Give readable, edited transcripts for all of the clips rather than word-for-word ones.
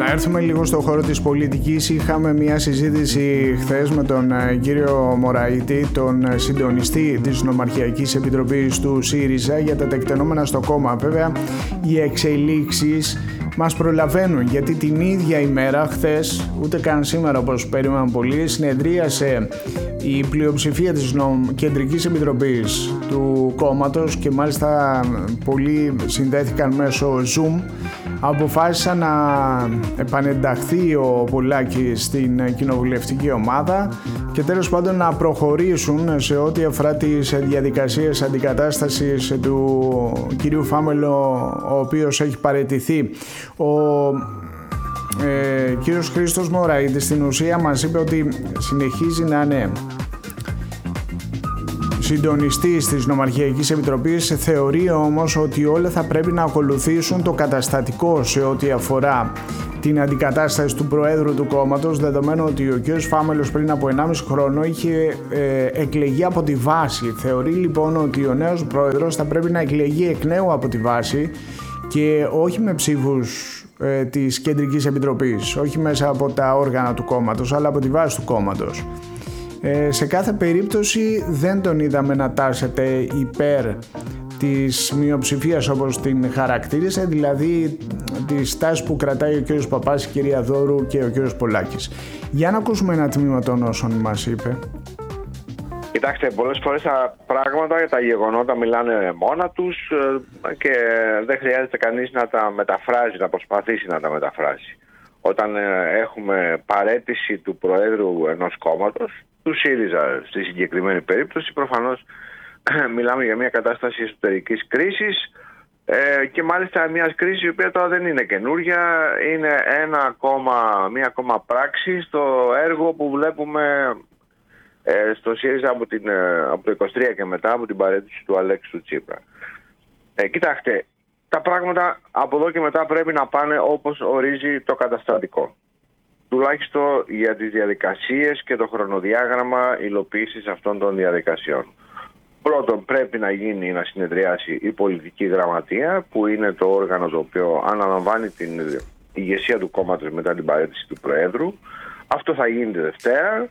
Να έρθουμε λίγο στο χώρο της πολιτικής. Είχαμε μια συζήτηση χθες με τον κύριο Μωραήτη, τον συντονιστή της Νομαρχιακής Επιτροπής του ΣΥΡΙΖΑ, για τα τεκτενόμενα στο κόμμα. Βέβαια, οι εξελίξεις μας προλαβαίνουν, γιατί την ίδια ημέρα, χθες, ούτε καν σήμερα όπως περίμεναν πολλοί, συνεδρίασε η πλειοψηφία της Κεντρικής Επιτροπής του κόμματος και μάλιστα πολλοί συνδέθηκαν μέσω Zoom. Αποφάσισαν να επανενταχθεί ο Πολάκης στην κοινοβουλευτική ομάδα και τέλος πάντων να προχωρήσουν σε ό,τι αφορά τις διαδικασίες αντικατάστασης του κυρίου Φάμελο, ο οποίος έχει παραιτηθεί. Ο κύριος Χρήστος Μωραήτης στην ουσία μας είπε ότι συνεχίζει να είναι συντονιστής της Νομαρχιακής Επιτροπής. Θεωρεί όμως ότι όλα θα πρέπει να ακολουθήσουν το καταστατικό σε ό,τι αφορά την αντικατάσταση του Προέδρου του κόμματος, δεδομένου ότι ο κ. Φάμελος πριν από 1,5 χρόνο είχε εκλεγεί από τη βάση. Θεωρεί λοιπόν ότι ο νέος Πρόεδρος θα πρέπει να εκλεγεί εκ νέου από τη βάση και όχι με ψήφους της Κεντρικής Επιτροπής, όχι μέσα από τα όργανα του κόμματος, αλλά από τη βάση του κόμματος. Σε κάθε περίπτωση δεν τον είδαμε να τάσεται υπέρ της μειοψηφίας όπως την χαρακτήρισε, δηλαδή τη στάση που κρατάει ο κύριος Παπάς, η κυρία Δώρου και ο κύριος Πολάκης. Για να ακούσουμε ένα τμήμα των όσων μας είπε. Κοιτάξτε, πολλές φορές τα πράγματα, τα γεγονότα μιλάνε μόνα τους και δεν χρειάζεται κανείς να τα μεταφράζει, να προσπαθήσει να τα μεταφράσει. Όταν έχουμε παραίτηση του Προέδρου ενός κόμματος, του ΣΥΡΙΖΑ στη συγκεκριμένη περίπτωση, προφανώς μιλάμε για μια κατάσταση εσωτερικής κρίσης και μάλιστα μια κρίση η οποία τώρα δεν είναι καινούρια, είναι μια ακόμα πράξη στο έργο που βλέπουμε στο ΣΥΡΙΖΑ από το 23 και μετά, από την παραίτηση του Αλέξη Τσίπρα. Κοιτάξτε, τα πράγματα από εδώ και μετά πρέπει να πάνε όπως ορίζει το καταστατικό. Τουλάχιστον για τις διαδικασίες και το χρονοδιάγραμμα υλοποίησης αυτών των διαδικασιών. Πρώτον, πρέπει να συνεδριάσει η πολιτική γραμματεία, που είναι το όργανο το οποίο αναλαμβάνει την ηγεσία του κόμματος μετά την παραίτηση του Προέδρου. Αυτό θα γίνει τη Δευτέρα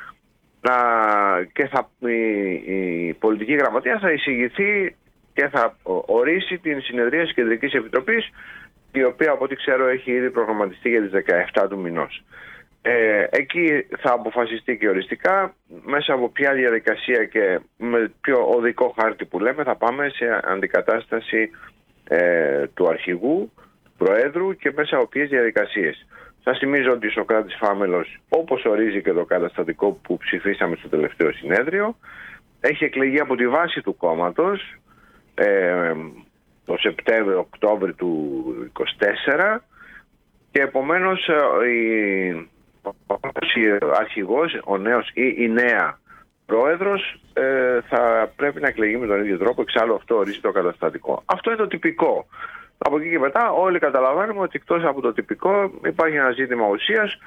και η πολιτική γραμματεία θα εισηγηθεί και θα ορίσει την συνεδρία της Κεντρικής Επιτροπής, η οποία από ό,τι ξέρω έχει ήδη προγραμματιστεί για τις 17 του μηνός. Εκεί θα αποφασιστεί και οριστικά μέσα από ποια διαδικασία και με ποιο οδικό χάρτη που λέμε θα πάμε σε αντικατάσταση του αρχηγού, του Προέδρου και μέσα από ποιες διαδικασίες. Σας θυμίζω ότι ο Σωκράτης Φάμελος, όπως ορίζει και το καταστατικό που ψηφίσαμε στο τελευταίο συνέδριο, έχει εκλεγεί από τη βάση του κόμματος το Σεπτέμβριο-Οκτώβριο του 2024 και επομένως ο αρχηγός, ο νέος ή η νέα πρόεδρος θα πρέπει να εκλεγεί με τον ίδιο τρόπο. Εξάλλου αυτό ορίζει το καταστατικό. Αυτό είναι το τυπικό. Από εκεί και μετά όλοι καταλαβαίνουμε ότι εκτός από το τυπικό υπάρχει ένα ζήτημα ουσίας.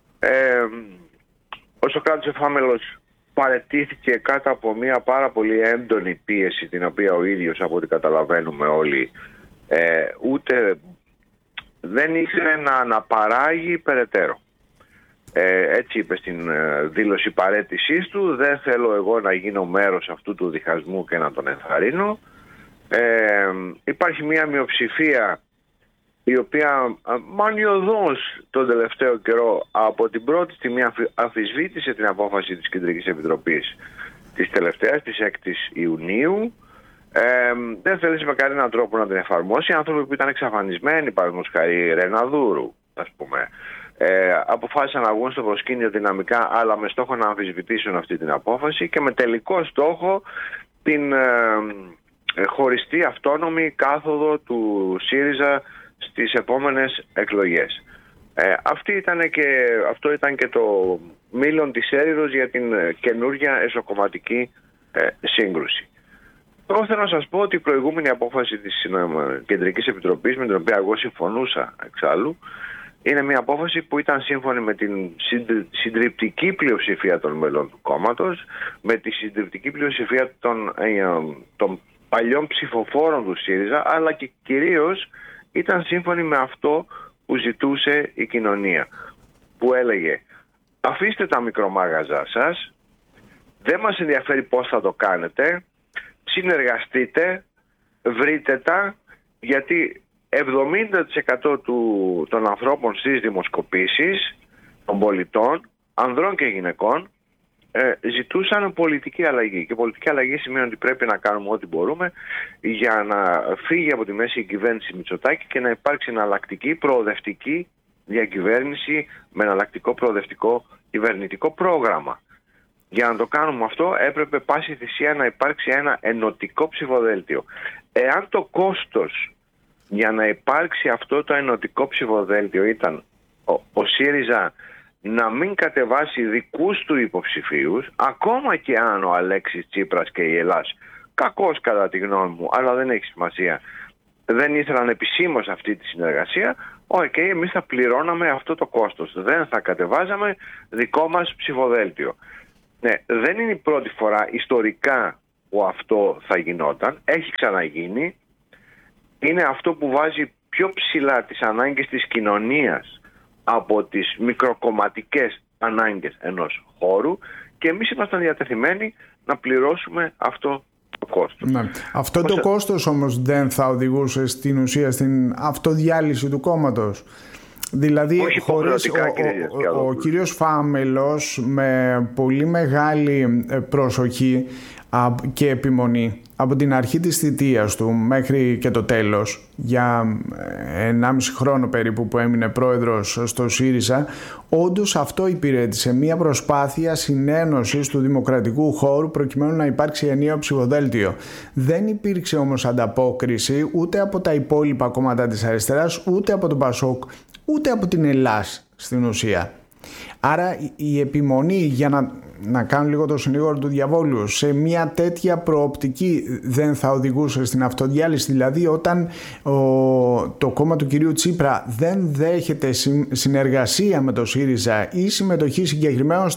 Ο Σωκράτης Φάμελος παραιτήθηκε κάτω από μια πάρα πολύ έντονη πίεση, την οποία ο ίδιος, από ό,τι καταλαβαίνουμε όλοι, ούτε δεν ήθελε να αναπαράγει περαιτέρω. Έτσι είπε στην δήλωση παραίτησής του: δεν θέλω εγώ να γίνω μέρος αυτού του διχασμού και να τον ενθαρρύνω. Υπάρχει μια μειοψηφία η οποία μανιωδώς τον τελευταίο καιρό από την πρώτη στιγμή αμφισβήτησε την απόφαση της Κεντρικής Επιτροπής της τελευταίας, της 6ης Ιουνίου. Δεν θέλησε με κανέναν τρόπο να την εφαρμόσει. Άνθρωποι που ήταν εξαφανισμένοι, παραδείγματος χάρη Ρεναδούρου, ας πούμε, αποφάσισαν να βγουν στο προσκήνιο δυναμικά, αλλά με στόχο να αμφισβητήσουν αυτή την απόφαση και με τελικό στόχο την χωριστή αυτόνομη κάθοδο του ΣΥΡΙΖΑ στις επόμενες εκλογές. Αυτό ήταν και το μήλον της έρηδος για την καινούργια εσωκομματική σύγκρουση. Εγώ θέλω να σας πω ότι η προηγούμενη απόφαση της Κεντρικής Επιτροπής, με την οποία εγώ συμφωνούσα εξάλλου, είναι μια απόφαση που ήταν σύμφωνη με την συντριπτική πλειοψηφία των μελών του κόμματος, με τη συντριπτική πλειοψηφία των παλιών ψηφοφόρων του ΣΥΡΙΖΑ, αλλά και κυρίως ήταν σύμφωνη με αυτό που ζητούσε η κοινωνία, που έλεγε αφήστε τα μικρομάγαζά σας, δεν μας ενδιαφέρει πώς θα το κάνετε, συνεργαστείτε, βρείτε τα, γιατί 70% των ανθρώπων στις δημοσκοπήσεις, των πολιτών, ανδρών και γυναικών, ζητούσαν πολιτική αλλαγή. Και πολιτική αλλαγή σημαίνει ότι πρέπει να κάνουμε ό,τι μπορούμε για να φύγει από τη μέση η κυβέρνηση Μητσοτάκη και να υπάρξει εναλλακτική, προοδευτική διακυβέρνηση με εναλλακτικό, προοδευτικό κυβερνητικό πρόγραμμα. Για να το κάνουμε αυτό έπρεπε πάση θυσία να υπάρξει ένα ενωτικό ψηφοδέλτιο. Εάν το κόστος για να υπάρξει αυτό το ενωτικό ψηφοδέλτιο ήταν ο ΣΥΡΙΖΑ να μην κατεβάσει δικούς του υποψηφίους, ακόμα και αν ο Αλέξης Τσίπρας και η Ελλάς, κακός κατά τη γνώμη μου, αλλά δεν έχει σημασία, δεν ήθελαν επισήμως αυτή τη συνεργασία, εμείς θα πληρώναμε αυτό το κόστος. Δεν θα κατεβάζαμε δικό μας ψηφοδέλτιο. Ναι, δεν είναι η πρώτη φορά ιστορικά που αυτό θα γινόταν. Έχει ξαναγίνει. Είναι αυτό που βάζει πιο ψηλά τις ανάγκες της κοινωνίας από τις μικροκομματικές ανάγκες ενός χώρου και εμείς ήμασταν διατεθειμένοι να πληρώσουμε αυτό το κόστος. Ναι. Αυτό το κόστος όμως δεν θα οδηγούσε στην ουσία στην αυτοδιάλυση του κόμματος. Δηλαδή χωρίς ο κύριος Φάμελος με πολύ μεγάλη προσοχή και επιμονή από την αρχή της θητείας του μέχρι και το τέλος, για 1,5 χρόνο περίπου που έμεινε πρόεδρος στο ΣΥΡΙΖΑ, όντως αυτό υπηρέτησε μια προσπάθεια συνένωσης του δημοκρατικού χώρου προκειμένου να υπάρξει ενιαίο ψηφοδέλτιο. Δεν υπήρξε όμως ανταπόκριση ούτε από τα υπόλοιπα κόμματα της αριστεράς, ούτε από τον ΠΑΣΟΚ, ούτε από την Ελλάς στην ουσία. Άρα η επιμονή, για να κάνω λίγο το συνήγορο του διαβόλου, σε μια τέτοια προοπτική δεν θα οδηγούσε στην αυτοδιάλυση. Δηλαδή όταν το κόμμα του κυρίου Τσίπρα δεν δέχεται συνεργασία με το ΣΥΡΙΖΑ ή συμμετοχή συγκεκριμένων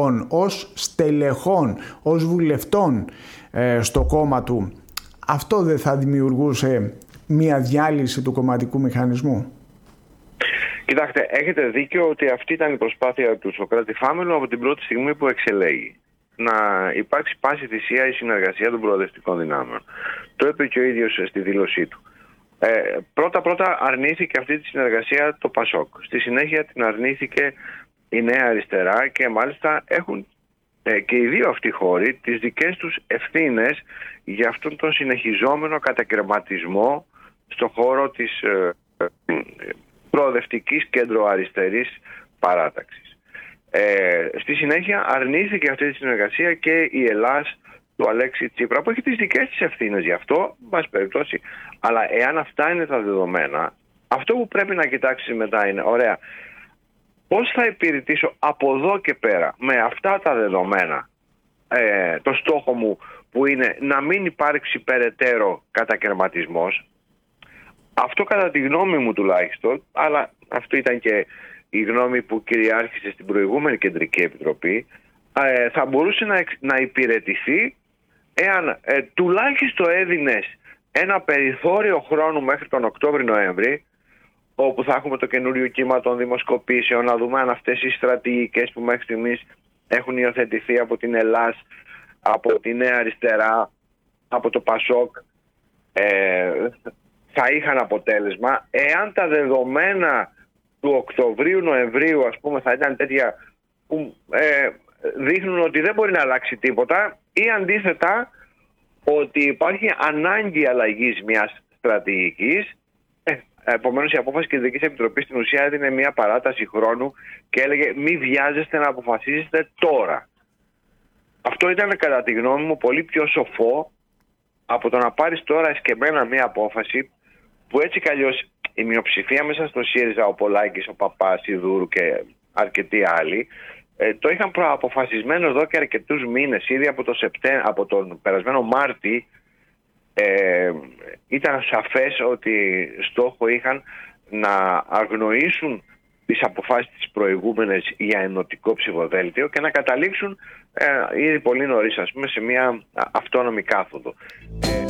στελεχών, ως βουλευτών στο κόμμα του, αυτό δεν θα δημιουργούσε μια διάλυση του κομματικού μηχανισμού? Κοιτάξτε, έχετε δίκιο ότι αυτή ήταν η προσπάθεια του Σωκράτη Φάμελου από την πρώτη στιγμή που εξελέγει. Να υπάρξει πάση θυσία η συνεργασία των προοδευτικών δυνάμεων. Το είπε και ο ίδιος στη δήλωσή του. Πρώτα αρνήθηκε αυτή τη συνεργασία το ΠΑΣΟΚ. Στη συνέχεια την αρνήθηκε η Νέα Αριστερά και μάλιστα έχουν και οι δύο αυτοί χώροι τις δικές τους ευθύνες για αυτόν τον συνεχιζόμενο κατακαιρματισμό στον χώρο της προοδευτικής κέντρο-αριστερής παράταξης. Στη συνέχεια αρνήθηκε αυτή τη συνεργασία και η Ελλάς του Αλέξη Τσίπρα, που έχει τις δικές της ευθύνες γι' αυτό, μας περιπτώσει. Αλλά εάν αυτά είναι τα δεδομένα, αυτό που πρέπει να κοιτάξεις μετά είναι, ωραία, πώς θα υπηρετήσω από εδώ και πέρα με αυτά τα δεδομένα το στόχο μου, που είναι να μην υπάρξει περαιτέρω κατακαιρματισμός. Αυτό κατά τη γνώμη μου τουλάχιστον, αλλά αυτό ήταν και η γνώμη που κυριάρχησε στην προηγούμενη Κεντρική Επιτροπή, θα μπορούσε να υπηρετηθεί εάν τουλάχιστον έδινες ένα περιθώριο χρόνου μέχρι τον Οκτώβρη-Νοέμβρη, όπου θα έχουμε το καινούριο κύμα των δημοσκοπήσεων, να δούμε αν αυτές οι στρατηγικές που μέχρι στιγμής έχουν υιοθετηθεί από την Ελλάς, από τη Νέα Αριστερά, από το ΠΑΣΟΚ, θα είχαν αποτέλεσμα. Εάν τα δεδομένα του Οκτωβρίου-Νοεμβρίου, ας πούμε, θα ήταν τέτοια που δείχνουν ότι δεν μπορεί να αλλάξει τίποτα, ή αντίθετα ότι υπάρχει ανάγκη αλλαγής μιας στρατηγικής, επομένως η απόφαση Κεντρικής Επιτροπής στην ουσία έδινε μια παράταση χρόνου και έλεγε μη βιάζεστε να αποφασίσετε τώρα. Αυτό ήταν κατά τη γνώμη μου πολύ πιο σοφό από το να πάρεις τώρα εσκεμμένα μια απόφαση που έτσι κι αλλιώς η μειοψηφία μέσα στο ΣΥΡΙΖΑ, ο Πολάκης, ο Παπάς, η Δούρου και αρκετοί άλλοι, το είχαν προαποφασισμένο εδώ και αρκετούς μήνες. Ήδη από τον περασμένο Μάρτη ήταν σαφές ότι στόχο είχαν να αγνοήσουν τις αποφάσεις τις προηγούμενες για ενωτικό ψηφοδέλτιο και να καταλήξουν ήδη πολύ νωρίς, ας πούμε, σε μια αυτόνομη κάθοδο.